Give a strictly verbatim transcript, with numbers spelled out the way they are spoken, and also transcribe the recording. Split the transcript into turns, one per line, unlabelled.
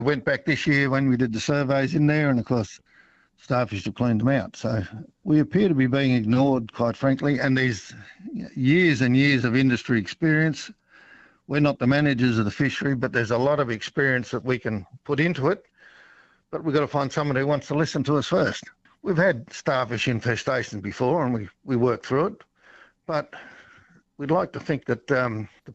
Went back this year when we did the surveys in there, and of course, Starfish have cleaned them out. So we appear to be being ignored, quite frankly, and there's years and years of industry experience. We're not the managers of the fishery, but there's a lot of experience that we can put into it. But we've got to find someone who wants to listen to us first. We've had starfish infestations before, and we, we work through it. But we'd like to think that um, the